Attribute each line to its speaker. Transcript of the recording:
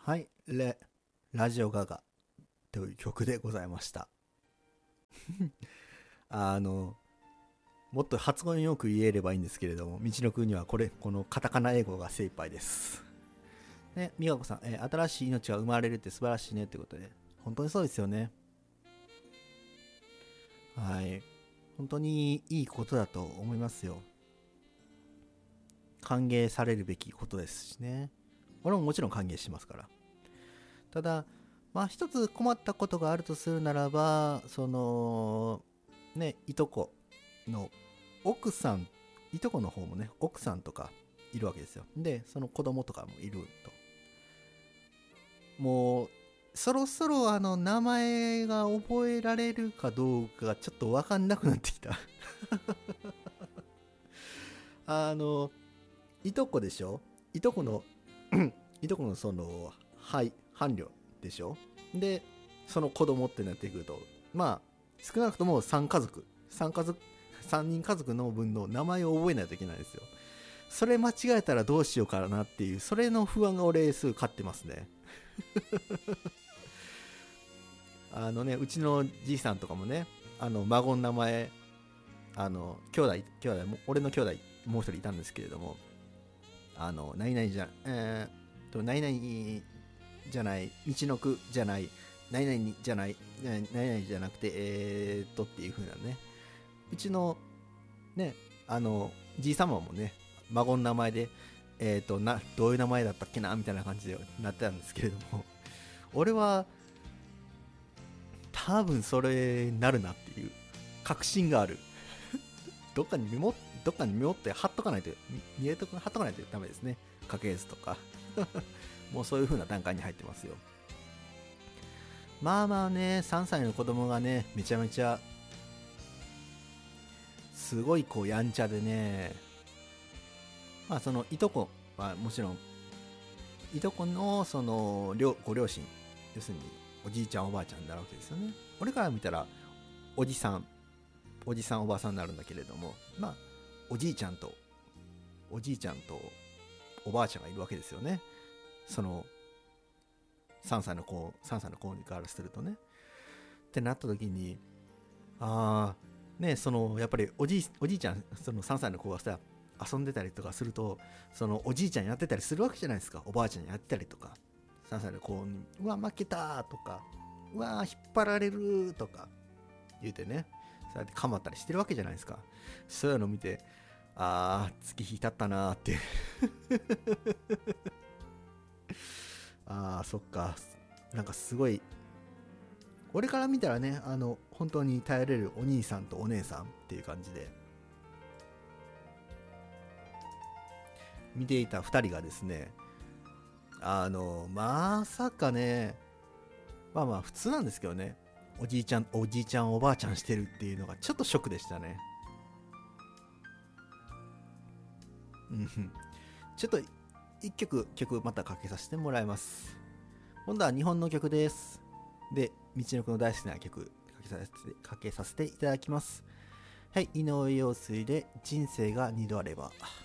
Speaker 1: はい、ラジオガガという曲でございました。あの、もっと発音よく言えればいいんですけれども、道のくにはこのカタカナ英語が精一杯です。ね、美和子さん、新しい命が生まれるって素晴らしいねってことで、本当にそうですよね。はい。本当にいいことだと思いますよ。歓迎されるべきことですしね。俺ももちろん歓迎しますから。ただ、まあ一つ困ったことがあるとするならば、いとこの奥さん、いとこの方もね、奥さんとかいるわけですよ。で、その子供とかもいると。もう、そろそろ名前が覚えられるかどうかがちょっとわかんなくなってきた。あの、いとこでしょ。いとこのいとこの伴侶でしょ。で、その子供ってなってくると、まあ、少なくとも3人家族の分の名前を覚えないといけないんですよ。それ間違えたらどうしようかなっていう、それの不安が俺すぐ勝ってますね。うちのじいさんとかもね、孫の名前、兄弟、俺の兄弟もう一人いたんですけれども、何々じゃ、何々じゃない、道のくじゃない、何々じゃない、何々じゃなくて、っていう風なね、うちのね、じいさまもね、孫の名前で、どういう名前だったっけなみたいな感じでなってたんですけれども、俺は多分それになるなっていう確信がある。どっかにメモって貼っとかないと、貼っとかないとダメですね。家系図とか。もうそういう風な段階に入ってますよ。まあまあね、3歳の子供がね、めちゃめちゃ、すごいこうやんちゃでね、まあそのいとこはもちろん、いとこのご両親、要するにおじいちゃんおばあちゃんになるわけですよね。俺から見たら、おじさんおばあさんになるんだけれども、まあ、おじいちゃんとおばあちゃんがいるわけですよね。その3歳の子からするとね。ってなった時に、やっぱりおじいちゃん、その3歳の子がさ、遊んでたりとかすると、そのおじいちゃんやってたりするわけじゃないですか。おばあちゃんやってたりとか、3歳の子に、うわ、負けたとか、うわ、引っ張られるとか言うてね、そうやってかまったりしてるわけじゃないですか。そういうのを見て、月日経ったなーってそっか。なんかすごい、俺から見たらね、本当に頼れるお兄さんとお姉さんっていう感じで、見ていた2人がですね、まさかね、まあまあ普通なんですけどね、おじいちゃん、おばあちゃんしてるっていうのがちょっとショックでしたね。うん。ちょっと曲またかけさせてもらいます。今度は日本の曲です。で、道のくの大好きな曲かけさせていただきます。はい、井上陽水で人生が二度あれば。